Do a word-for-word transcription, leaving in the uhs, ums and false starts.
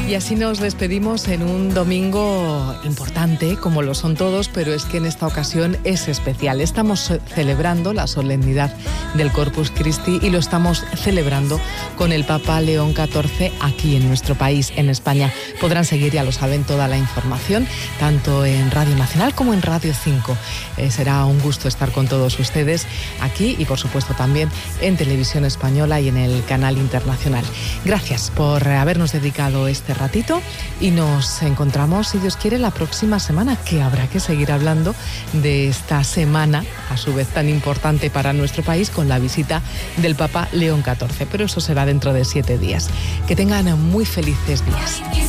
Y así nos despedimos en un domingo importante, como lo son todos, pero es que en esta ocasión es especial. Estamos celebrando la solemnidad del Corpus Christi y lo estamos celebrando con el Papa León catorce aquí en nuestro país, en España. Podrán seguir, ya lo saben, toda la información, tanto en Radio Nacional como en Radio cinco. Eh, será un gusto estar con todos ustedes aquí y, por supuesto, también en Televisión Española y en el canal internacional. Gracias por habernos dedicado este ratito y nos encontramos, si Dios quiere, la próxima semana, que habrá que seguir hablando de esta semana, a su vez tan importante para nuestro país, con la visita del Papa León catorce. Pero eso será dentro de siete días. Que tengan muy felices días.